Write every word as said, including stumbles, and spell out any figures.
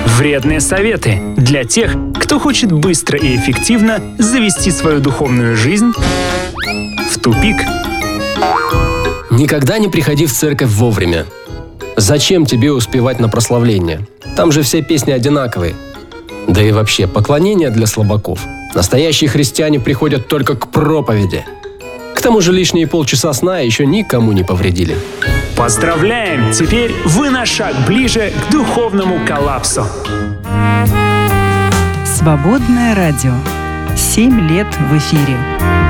Вредные советы для тех, кто хочет быстро и эффективно завести свою духовную жизнь в тупик. Никогда не приходи в церковь вовремя. Зачем тебе успевать на прославление? Там же все песни одинаковые. Да и вообще, поклонение для слабаков. Настоящие христиане приходят только к проповеди. К тому же лишние полчаса сна еще никому не повредили. Поздравляем! Теперь вы на шаг ближе к духовному коллапсу. Свободное радио. Семь лет в эфире.